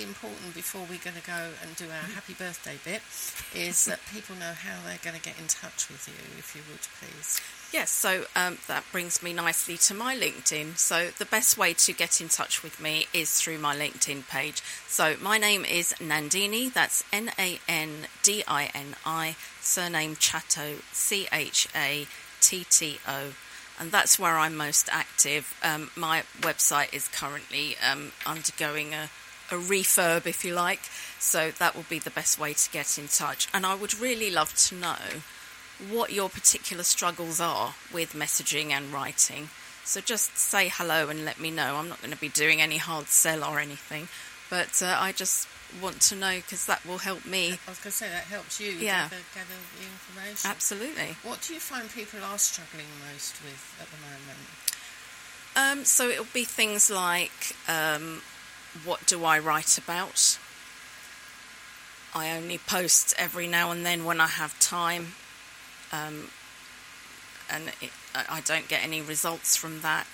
important before we're going to go and do our happy birthday bit is that people know how they're going to get in touch with you, if you would, please. Yes, so that brings me nicely to my LinkedIn. So the best way to get in touch with me is through my LinkedIn page. So my name is Nandini, that's Nandini, surname Chatto, Chatto, and that's where I'm most active. My website is currently undergoing a refurb, if you like, so that will be the best way to get in touch. And I would really love to know what your particular struggles are with messaging and writing. So just say hello and let me know. I'm not going to be doing any hard sell or anything, but I just want to know, because that will help me. I was going to say, that helps you gather the information. Absolutely. What do you find people are struggling most with at the moment? So it'll be things like, what do I write about? I only post every now and then when I have time. And I don't get any results from that.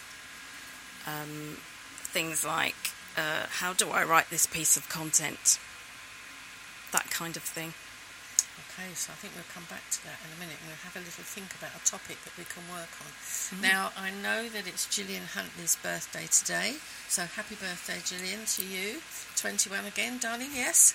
Things like, how do I write this piece of content? That kind of thing. Okay, so I think we'll come back to that in a minute. We'll have a little think about a topic that we can work on. Mm-hmm. Now, I know that it's Gillian Huntley's birthday today, so happy birthday, Gillian, to you. 21 again, darling, yes?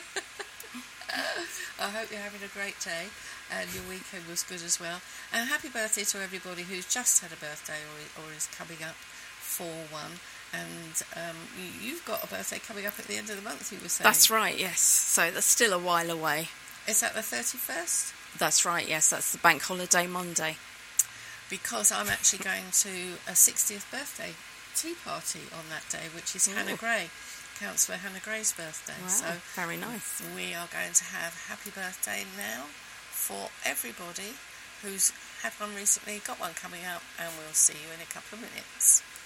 I hope you're having a great day and your weekend was good as well. And happy birthday to everybody who's just had a birthday or is coming up for one. And you've got a birthday coming up at the end of the month, you were saying. That's right, yes. So that's still a while away. Is that the 31st? That's right, yes. That's the bank holiday Monday. Because I'm actually going to a 60th birthday tea party on that day, which is Hannah Gray. Councillor Hannah Gray's birthday. Wow, so very nice. We are going to have happy birthday now for everybody who's had one recently, got one coming up, and we'll see you in a couple of minutes.